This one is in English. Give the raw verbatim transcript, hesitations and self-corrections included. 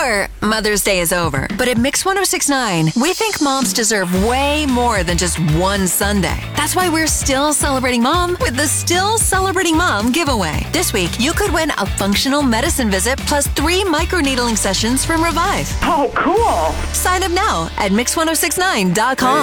Sure, Mother's Day is over, but at Mix one oh six point nine, we think moms deserve way more than just one Sunday. That's why we're still celebrating mom with the Still Celebrating Mom giveaway. This week, you could win a functional medicine visit plus three microneedling sessions from Revive. Oh, cool. Sign up now at mix ten sixty-nine dot com.